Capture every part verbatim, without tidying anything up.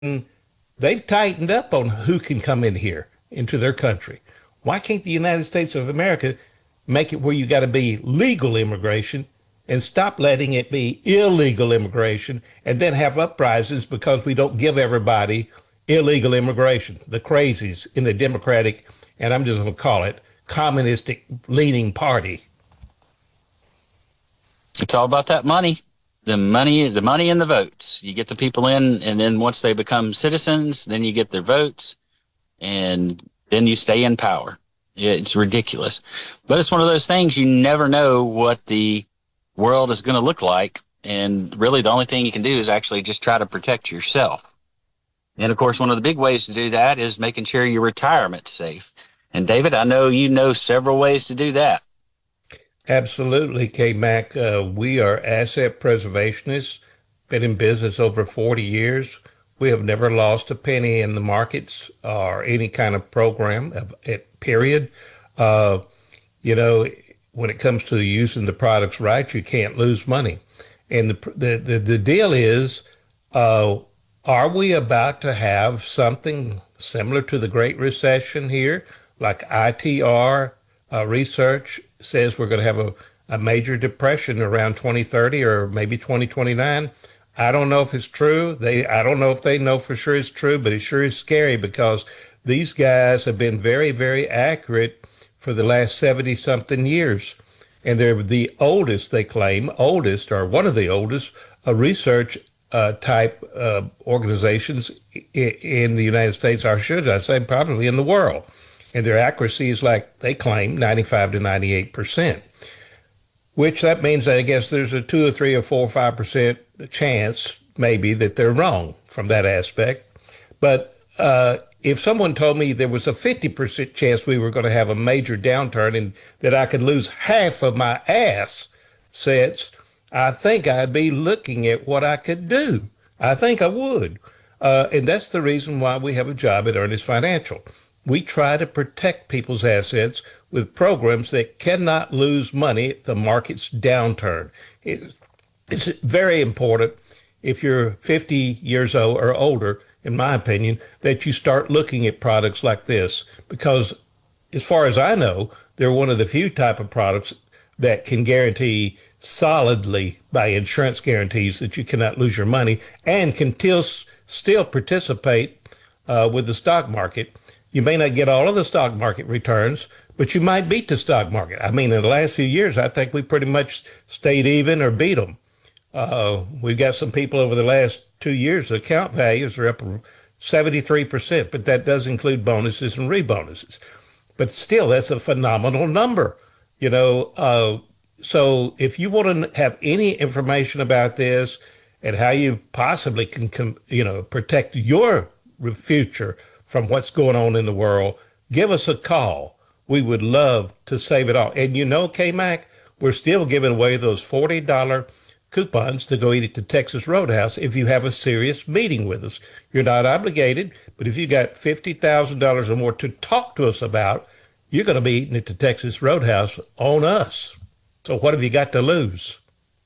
they've tightened up on who can come in here into their country. Why can't the United States of America make it where you got to be legal immigration and stop letting it be illegal immigration and then have uprisings because we don't give everybody illegal immigration? The crazies in the Democratic, and I'm just going to call it communistic leaning party. It's all about that money. The money, the money and the votes. You get the people in, and then once they become citizens, then you get their votes, and then you stay in power. It's ridiculous. But it's one of those things, you never know what the world is going to look like, and really the only thing you can do is actually just try to protect yourself. And, of course, one of the big ways to do that is making sure your retirement's safe. And, David, I know you know several ways to do that. Absolutely, K-Mac. Uh, we are asset preservationists, been in business over forty years. We have never lost a penny in the markets or any kind of program, at period. Uh, you know, when it comes to using the products right, you can't lose money. And the the, the, the deal is, uh, are we about to have something similar to the Great Recession here, like I T R uh, research says we're going to have a, a major depression around twenty thirty or maybe twenty twenty-nine. I don't know if it's true. They, I don't know if they know for sure it's true, but it sure is scary because these guys have been very, very accurate for the last seventy something years. And they're the oldest, they claim, oldest or one of the oldest uh, research uh, type uh, organizations in the United States, or should I say probably in the world. And their accuracy is, like they claim, ninety-five to ninety-eight percent, which that means that I guess there's a two or three or four or five percent chance maybe that they're wrong from that aspect. But uh, if someone told me there was a fifty percent chance we were going to have a major downturn and that I could lose half of my assets, I think I'd be looking at what I could do. I think I would. Uh, and that's the reason why we have a job at Earnest Financial. We try to protect people's assets with programs that cannot lose money if the market's downturn. It's very important if you're fifty years old or older, in my opinion, that you start looking at products like this, because as far as I know, they're one of the few type of products that can guarantee solidly by insurance guarantees that you cannot lose your money and can still, still participate uh, with the stock market. You may not get all of the stock market returns, but you might beat the stock market. I mean, in the last few years, I think we pretty much stayed even or beat them. Uh, we've got some people over the last two years, the account values are up seventy-three percent, but that does include bonuses and rebonuses. But still, that's a phenomenal number, you know. Uh, so if you want to have any information about this and how you possibly can, you know, protect your future from what's going on in the world, give us a call. We would love to save it all. And you know, K-Mac, we're still giving away those forty dollars coupons to go eat at the Texas Roadhouse if you have a serious meeting with us. You're not obligated, but if you got fifty thousand dollars or more to talk to us about, you're going to be eating at the Texas Roadhouse on us. So what have you got to lose?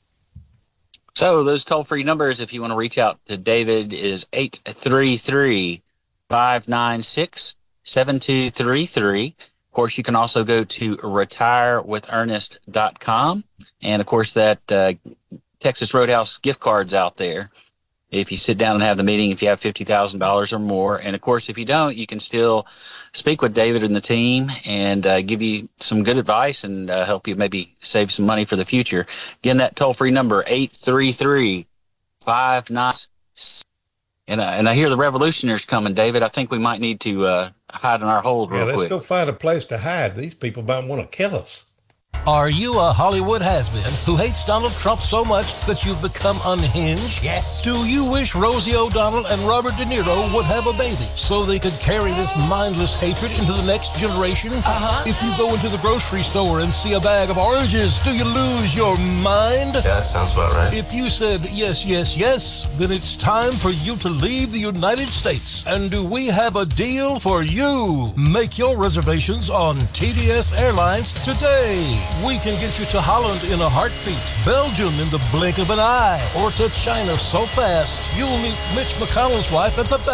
So those toll-free numbers, if you want to reach out to David, is eight three three, five nine six, seven two three three. Of course, you can also go to retire with ernest dot com. And, of course, that uh, Texas Roadhouse gift cards out there if you sit down and have the meeting, if you have fifty thousand dollars or more. And, of course, if you don't, you can still speak with David and the team and uh, give you some good advice and uh, help you maybe save some money for the future. Again, that toll-free number, eight three three, five nine six. And, uh, and I hear the revolutionaries coming, David. I think we might need to uh, hide in our hole yeah, real let's quick. Let's go find a place to hide. These people might want to kill us. Are you a Hollywood has-been who hates Donald Trump so much that you've become unhinged? Yes. Do you wish Rosie O'Donnell and Robert De Niro would have a baby so they could carry this mindless hatred into the next generation? Uh-huh. If you go into the grocery store and see a bag of oranges, do you lose your mind? Yeah, that sounds about right. If you said yes, yes, yes, then it's time for you to leave the United States. And do we have a deal for you? Make your reservations on T D S Airlines today. We can get you to Holland in a heartbeat, Belgium in the blink of an eye, or to China so fast you'll meet Mitch McConnell's wife at the